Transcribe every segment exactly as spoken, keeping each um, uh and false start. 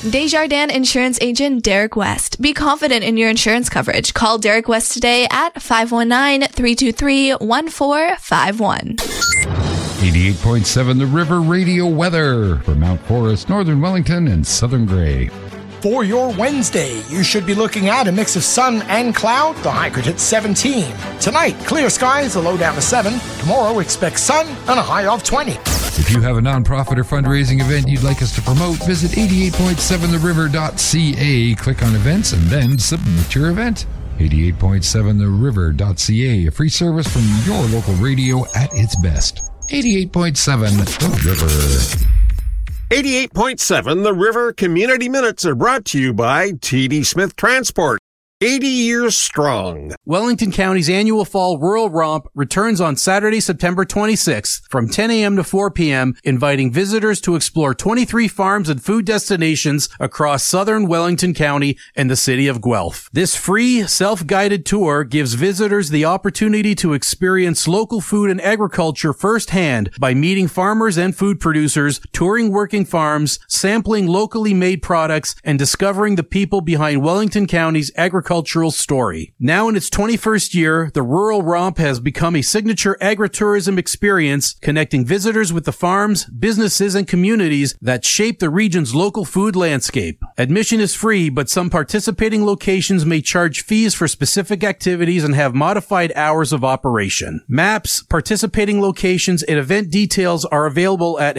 Desjardins Insurance Agent Derek West. Be confident in your insurance coverage. Call Derek West today at five one nine, three two three, one four five one. eighty-eight point seven The River Radio weather for Mount Forest, Northern Wellington, and Southern Grey. For your Wednesday, you should be looking at a mix of sun and cloud. The high could hit seventeen. Tonight, clear skies, a low down to seven. Tomorrow, expect sun and a high of twenty. If you have a nonprofit or fundraising event you'd like us to promote, visit eighty-eight point seven the river dot c a, click on events, and then submit your event. eighty-eight point seven the river dot c a, a free service from your local radio at its best. eighty-eight point seven The River. eighty-eight point seven The River Community Minutes are brought to you by T D Smith Transport. eighty years strong. Wellington County's annual Fall Rural Romp returns on Saturday, September twenty-sixth from ten a.m. to four p.m., inviting visitors to explore twenty-three farms and food destinations across southern Wellington County and the city of Guelph. This free, self-guided tour gives visitors the opportunity to experience local food and agriculture firsthand by meeting farmers and food producers, touring working farms, sampling locally made products, and discovering the people behind Wellington County's agriculture Cultural story. Now in its twenty-first year, the Rural Romp has become a signature agritourism experience connecting visitors with the farms, businesses, and communities that shape the region's local food landscape. Admission is free, but some participating locations may charge fees for specific activities and have modified hours of operation. Maps, participating locations, and event details are available at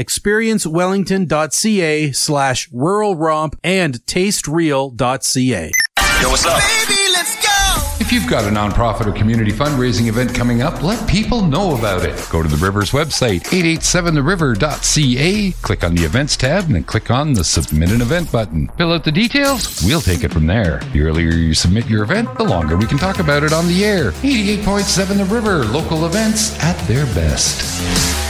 experiencewellington.ca slash rural romp and tastereal.ca. Yo, what's up? Baby, let's go! If you've got a nonprofit or community fundraising event coming up, let people know about it. Go to the River's website, eight eight seven the river dot c a, click on the Events tab, and then click on the Submit an Event button. Fill out the details, we'll take it from there. The earlier you submit your event, the longer we can talk about it on the air. eighty-eight point seven The River, local events at their best.